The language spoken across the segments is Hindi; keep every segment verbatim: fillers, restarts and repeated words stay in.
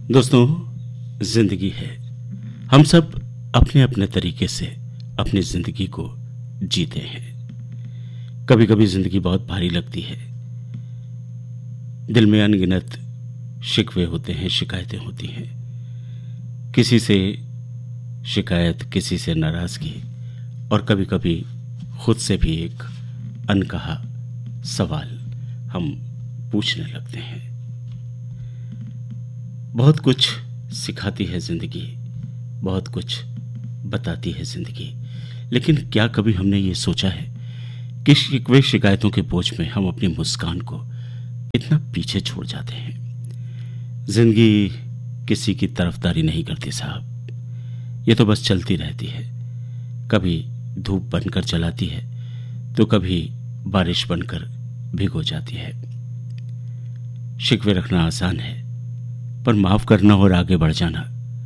दोस्तों, जिंदगी है। हम सब अपने अपने तरीके से अपनी जिंदगी को जीते हैं। कभी कभी जिंदगी बहुत भारी लगती है। दिल में अनगिनत शिकवे होते हैं, शिकायतें होती हैं। किसी से शिकायत, किसी से नाराजगी, और कभी कभी खुद से भी एक अनकहा सवाल हम पूछने लगते हैं। बहुत कुछ सिखाती है जिंदगी, बहुत कुछ बताती है जिंदगी, लेकिन क्या कभी हमने ये सोचा है कि शिकवे शिकायतों के बोझ में हम अपनी मुस्कान को इतना पीछे छोड़ जाते हैं। जिंदगी किसी की तरफदारी नहीं करती साहब, ये तो बस चलती रहती है। कभी धूप बनकर जलाती है तो कभी बारिश बनकर भिगो जाती है। शिकवे रखना आसान है, पर माफ करना और आगे बढ़ जाना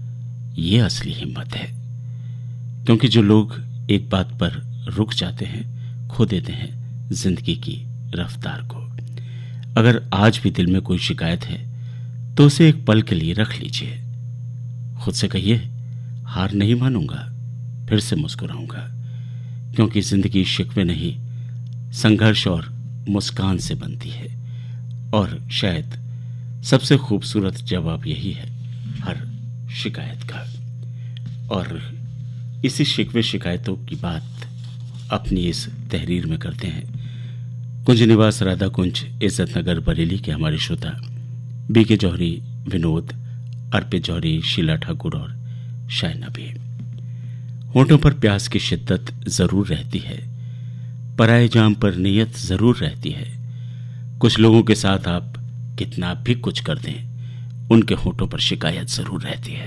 ये असली हिम्मत है। क्योंकि जो लोग एक बात पर रुक जाते हैं, खो देते हैं जिंदगी की रफ्तार को। अगर आज भी दिल में कोई शिकायत है तो उसे एक पल के लिए रख लीजिए। खुद से कहिए, हार नहीं मानूंगा, फिर से मुस्कुराऊंगा। क्योंकि जिंदगी शिकवे नहीं, संघर्ष और मुस्कान से बनती है। और शायद सबसे खूबसूरत जवाब यही है हर शिकायत का। और इसी शिकवे शिकायतों की बात अपनी इस तहरीर में करते हैं कुंज निवास राधा कुंज, इज्जत नगर, बरेली के हमारे श्रोता बी के जौहरी, विनोद, अर्पित जौहरी, शीला ठाकुर और शायना भी। होंठों पर प्यास की शिद्दत जरूर रहती है, पराए जाम पर नियत जरूर रहती है। कुछ लोगों के साथ आप कितना भी कुछ कर दें, उनके होठों पर शिकायत जरूर रहती है।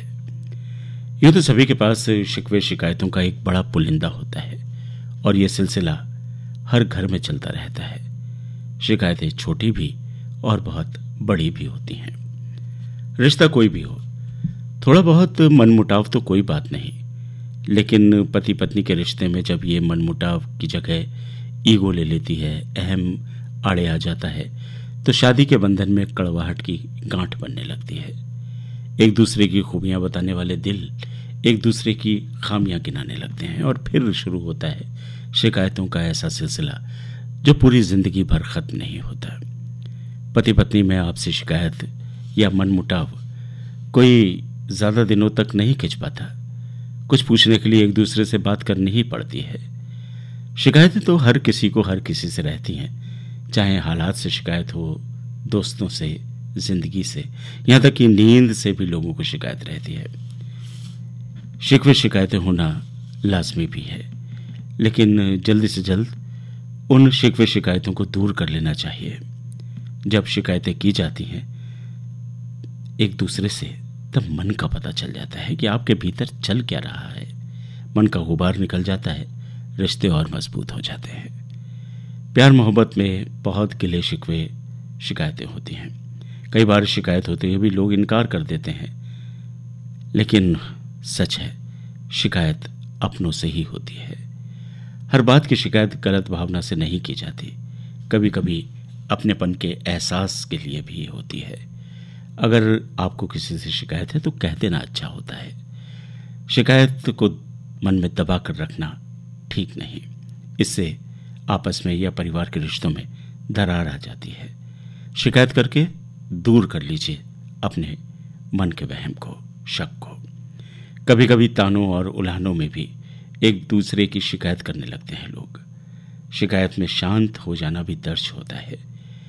यूं तो सभी के पास शिकवे शिकायतों का एक बड़ा पुलिंदा होता है, और यह सिलसिला हर घर में चलता रहता है। शिकायतें छोटी भी और बहुत बड़ी भी होती हैं। रिश्ता कोई भी हो, थोड़ा बहुत मनमुटाव तो कोई बात नहीं, लेकिन पति पत्नी के रिश्ते में जब ये मनमुटाव की जगह ईगो ले लेती है, अहम आड़े आ जाता है, तो शादी के बंधन में कड़वाहट की गांठ बनने लगती है। एक दूसरे की खूबियां बताने वाले दिल एक दूसरे की खामियां गिनाने लगते हैं, और फिर शुरू होता है शिकायतों का ऐसा सिलसिला जो पूरी जिंदगी भर खत्म नहीं होता। पति पत्नी में आपसी शिकायत या मनमुटाव कोई ज्यादा दिनों तक नहीं खिंच पाता। कुछ पूछने के लिए एक दूसरे से बात करनी ही पड़ती है। शिकायतें तो हर किसी को हर किसी से रहती हैं, चाहे हालात से शिकायत हो, दोस्तों से, जिंदगी से, यहां तक कि नींद से भी लोगों को शिकायत रहती है। शिकवे शिकायतें होना लाजमी भी है, लेकिन जल्दी से जल्द उन शिकवे शिकायतों को दूर कर लेना चाहिए। जब शिकायतें की जाती हैं एक दूसरे से, तब मन का पता चल जाता है कि आपके भीतर चल क्या रहा है। मन का गुबार निकल जाता है, रिश्ते और मजबूत हो जाते हैं। प्यार मोहब्बत में बहुत गिले शिकवे शिकायतें होती हैं। कई बार शिकायत होते हुए भी लोग इनकार कर देते हैं, लेकिन सच है, शिकायत अपनों से ही होती है। हर बात की शिकायत गलत भावना से नहीं की जाती, कभी कभी अपनेपन के एहसास के लिए भी होती है। अगर आपको किसी से शिकायत है तो कह देना अच्छा होता है। शिकायत को मन में दबा कर रखना ठीक नहीं, इससे आपस में या परिवार के रिश्तों में दरार आ जाती है। शिकायत करके दूर कर लीजिए अपने मन के वहम को, शक को। कभी कभी तानों और उल्हानों में भी एक दूसरे की शिकायत करने लगते हैं लोग। शिकायत में शांत हो जाना भी दर्ज होता है।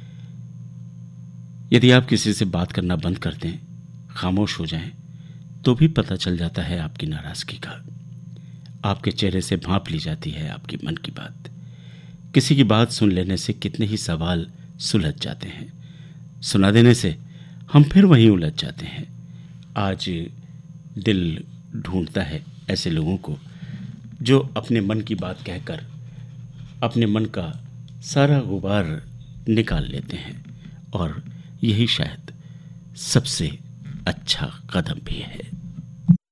यदि आप किसी से बात करना बंद कर दें, खामोश हो जाएं, तो भी पता चल जाता है आपकी नाराजगी का। आपके चेहरे से भांप ली जाती है आपकी मन की बात। किसी की बात सुन लेने से कितने ही सवाल सुलझ जाते हैं, सुना देने से हम फिर वहीं उलझ जाते हैं। आज दिल ढूंढता है ऐसे लोगों को जो अपने मन की बात कहकर अपने मन का सारा गुबार निकाल लेते हैं, और यही शायद सबसे अच्छा कदम भी है।